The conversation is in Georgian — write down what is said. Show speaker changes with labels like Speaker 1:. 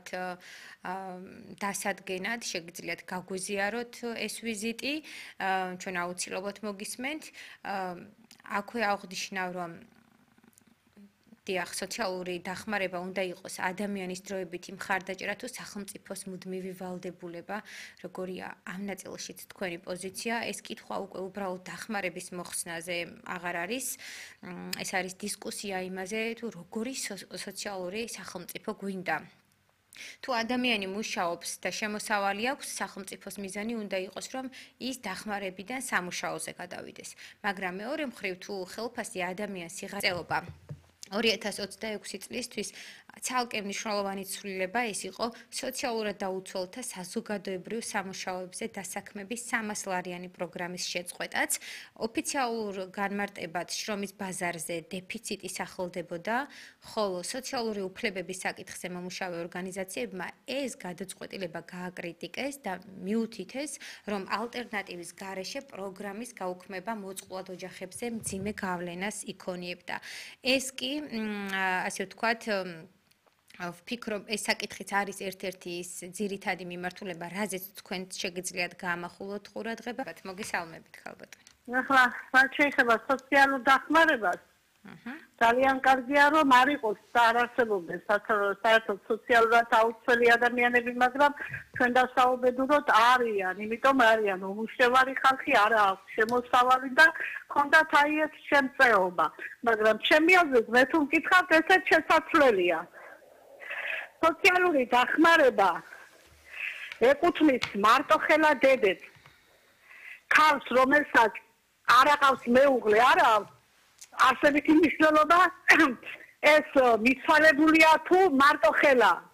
Speaker 1: დასადგენად შეგიძლიათ გაგვიზიაროთ ეს ვიზიტი, ჩვენ აუცილებლად მოგისმენთ. აქვე აღვნიშნავ, რომ დიახ, სოციალური დახმარება უნდა იყოს ადამიანის დროებითი მხარდაჭერა თუ სახელმწიფოს მუდმივი ვალდებულება, როგორია ამ ნაწილშიც თქვენი პოზიცია. ეს კითხვა უკვე უბრალოდ დახმარების მოხსნაზე აღარ არის. ეს არის დისკუსია იმაზე, თუ როგორი სოციალური სახელმწიფო გვინდა. თუ ადამიანი მუშაობს და შემოსავალი აქვს, სახელმწიფოს მიზანი უნდა იყოს, რომ ის დახმარებიდან სამუშაოზე გადავიდეს. მაგრამ მეორე მხრივ, თუ ხელფასი ადამიანს იღწევა 2026 წლისთვის ცალკე მნიშვნელოვანი ცვლილება ეს იყო სოციალურად დაუცველთა საზოგადოებრივ სამუშაოებზე დასაქმების 300 ლარიანი პროგრამის შეწყვეტაც. ოფიციალურ განმარტებად შრომის ბაზარზე დეფიციტი სახლდებოდა, ხოლო სოციალური უფლებების საკითხზე მომუშავე ორგანიზაციებმა ეს გადაწყვეტილება გააკრიტიკეს და მიუთითეს, რომ ალტერნატივის გარეშე პროგრამის გაუქმება მოწყვლად ოჯახებზე მძიმე გავლენას იქონიებდა. ეს კი ასე ვთქვათ, ვფიქრობ, ეს საკითხიც არის ერთ-ერთი ის ძირითადი მიმართულება, რაზეც თქვენ შეგიძლიათ გაამახვილოთ ყურადღება. მოგესალმებით, ხალბატონი.
Speaker 2: ახლა, რაც შეეხება სოციალურ დახმარებას, ძალიან კარგია, რომ არ იყოს და არ არსებობდეს საერთოდ სოციალურად აუცვლელი ადამიანები, მაგრამ ჩვენ დასაუბედუროთ არიან, იმიტომ არიან უმუშევარი ხალხი, არა აქვს შემოსავალი და ჰქონდათ აი ეს შემწეობა. მაგრამ ჩემი აზრით, მე თუ მკითხავთ, ესეც შესაძლებელია. სოციალური დახმარება ეკუთვნის მარტოხელა დედებს. ქალს, რომელსაც არ აყავს მეუღლე, არ აქვს არსებითი მნიშვნელობა, ეს მიცვალებულია თუ მარტოხელა.